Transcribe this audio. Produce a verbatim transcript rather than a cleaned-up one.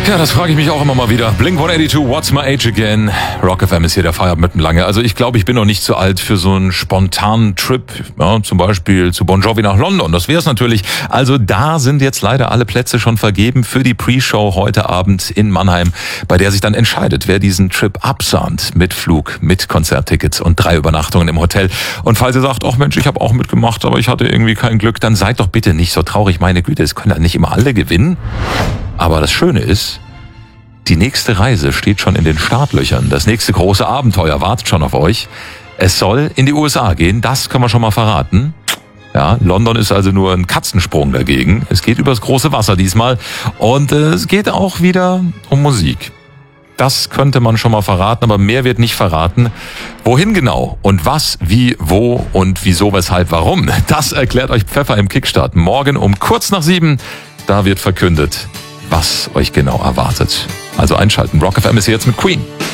Ja, das frage ich mich auch immer mal wieder. Blink one eighty-two, What's My Age Again? Rock F M ist hier der Feierabend mitten lange. Also ich glaube, ich bin noch nicht zu alt für so einen spontanen Trip. Ja, zum Beispiel zu Bon Jovi nach London. Das wäre es natürlich. Also da sind jetzt leider alle Plätze schon vergeben für die Pre-Show heute Abend in Mannheim, bei der sich dann entscheidet, wer diesen Trip absahnt. Mit Flug, mit Konzerttickets und drei Übernachtungen im Hotel. Und falls ihr sagt, ach Mensch, ich habe auch mitgemacht, aber ich hatte irgendwie kein Glück, dann seid doch bitte nicht so traurig. Meine Güte, es können ja nicht immer alle gewinnen. Aber das Schöne ist, die nächste Reise steht schon in den Startlöchern. Das nächste große Abenteuer wartet schon auf euch. Es soll in die U S A gehen, das können wir schon mal verraten. Ja, London ist also nur ein Katzensprung dagegen. Es geht übers große Wasser diesmal und äh, es geht auch wieder um Musik. Das könnte man schon mal verraten, aber mehr wird nicht verraten. Wohin genau und was, wie, wo und wieso, weshalb, warum, das erklärt euch Pfeffer im Kickstart. Morgen um kurz nach sieben, da wird verkündet, was euch genau erwartet. Also einschalten. Rock F M ist hier jetzt mit Queen.